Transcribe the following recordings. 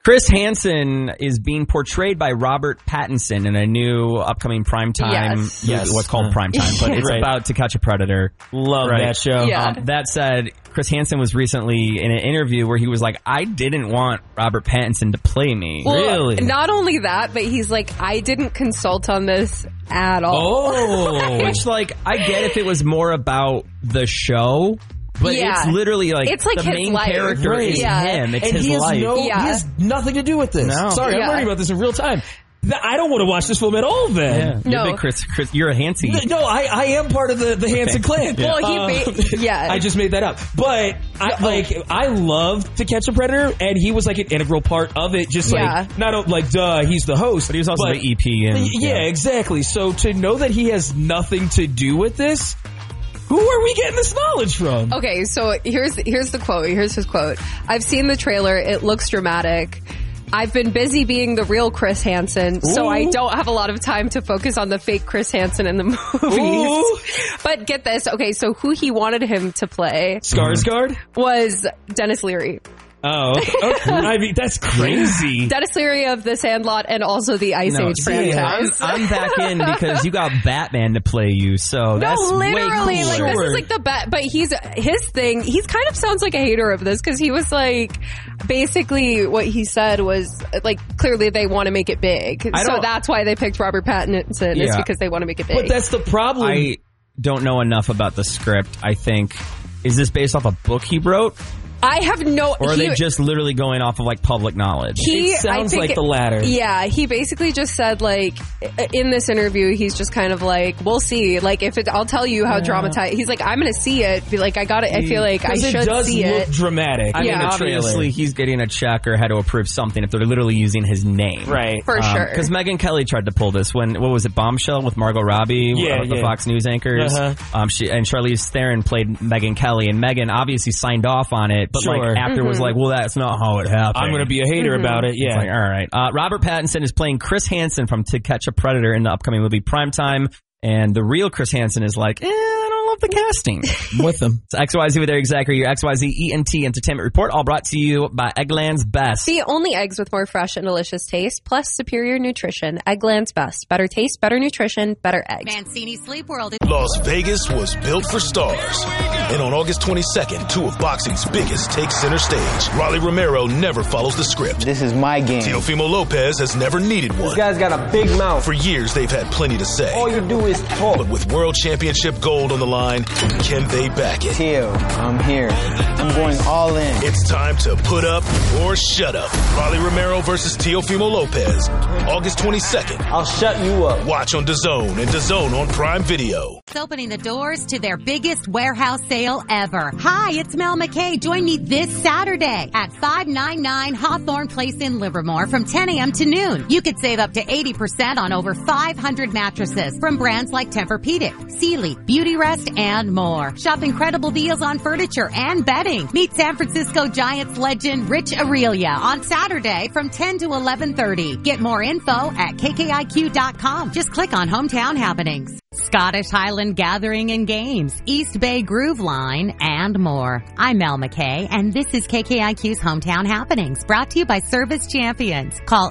Chris Hansen is being portrayed by Robert Pattinson in a new upcoming primetime, what's called primetime, but it's about To Catch a Predator. Love that show. Yeah. That said, Chris Hansen was recently in an interview where he was like, I didn't want Robert Pattinson to play me. Well, Really? Not only that, but he's like, I didn't consult on this at all. Oh. Which, like, I get if it was more about the show. But it's literally like, it's like the his main life. character is him. It's and his he has life. he has nothing to do with this. No. Sorry, I'm learning about this in real time. I don't want to watch this film at all then. Yeah. You're big Chris, you're a Hansie. No, I am part of the Hansen clan. Well, I just made that up. But I love To Catch a Predator, and he was like an integral part of it. Just like, not like, he's the host. But he was also the EP. And, exactly. So to know that he has nothing to do with this, who are we getting this knowledge from? Okay, so here's the quote. Here's his quote. I've seen the trailer. It looks dramatic. I've been busy being the real Chris Hansen, so I don't have a lot of time to focus on the fake Chris Hansen in the movies. But get this. Okay, so who he wanted him to play Skarsgård was Dennis Leary. Oh, okay. I mean, that's crazy. Dennis Leary of The Sandlot and also the Ice Age franchise. I'm back in because you got Batman to play you, so that's literally, way cooler. like, this is like the but his thing, he kind of sounds like a hater of this because he was like, basically what he said was like, clearly they want to make it big. So that's why they picked Robert Pattinson, is because they want to make it big. But that's the problem. I don't know enough about the script. I think, is this based off a book he wrote? I have no... Or are they just literally going off of, like, public knowledge? It sounds like the latter. Yeah, he basically just said, like, in this interview, he's just kind of like, we'll see. Like, I'll tell you how dramatized... He's like, I'm going to see it. Be like, I feel like I should see it. It does look dramatic. I mean, obviously, he's getting a check or had to approve something if they're literally using his name. Right. For sure. Because Megyn Kelly tried to pull this when, what was it, Bombshell with Margot Robbie? The Fox News anchors. And Charlize Theron played Megyn Kelly, and Megyn obviously signed off on it, but like after was like, well, that's not how it happened. I'm going to be a hater about it. Yeah. It's like, all right. Robert Pattinson is playing Chris Hansen from To Catch a Predator in the upcoming movie Primetime. And the real Chris Hansen is like, I don't love the casting. I'm with them. It's XYZ with Eric Zachary, your XYZ ENT Entertainment Report, all brought to you by Eggland's Best. The only eggs with more fresh and delicious taste, plus superior nutrition. Eggland's Best. Better taste, better nutrition, better eggs. Mancini Sleep World. Las Vegas was built for stars. And on August 22nd, two of boxing's biggest take center stage. Rolly Romero never follows the script. This is my game. Teofimo Lopez has never needed one. This guy's got a big mouth. For years, they've had plenty to say. All you do is talk. But with World Championship gold on the line, can they back it? Teo, I'm here. I'm going all in. It's time to put up or shut up. Rolly Romero versus Teofimo Lopez. August 22nd. I'll shut you up. Watch on DAZN and DAZN on Prime Video. It's opening the doors to their biggest warehouse sale ever. Hi, it's Mel McKay. Join me this Saturday at 599 Hawthorne Place in Livermore from 10 a.m. to noon. You could save up to 80% on over 500 mattresses from brands like Tempur-Pedic, Sealy, Beautyrest, and more. Shop incredible deals on furniture and bedding. Meet San Francisco Giants legend Rich Aurelia on Saturday from 10 to 11:30. Get more info at KKIQ.com. Just click on Hometown Happenings. Scottish Highland Gathering and Games, East Bay Groove Line, and more. I'm Mel McKay, and this is KKIQ's Hometown Happenings, brought to you by Service Champions. Call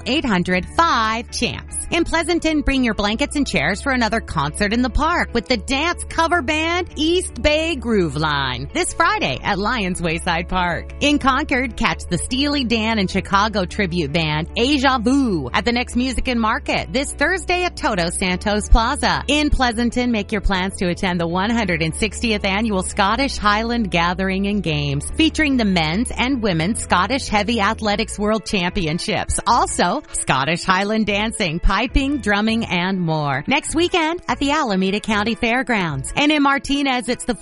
800-5CHAMPS. In Pleasanton, bring your blankets and chairs for another concert in the park with the dance cover band East Bay Groove Line this Friday at Lions Wayside Park. In Concord, catch the Steely Dan and Chicago tribute band Aja Vu at the Next Music and Market this Thursday at Toto Santos Plaza. In Pleasanton, make your plans to attend the 160th annual Scottish Highland Gathering and Games, featuring the men's and women's Scottish Heavy Athletics World Championships. Also, Scottish Highland dancing, piping, drumming, and more. Next weekend at the Alameda County Fairgrounds. And in Martinez, it's the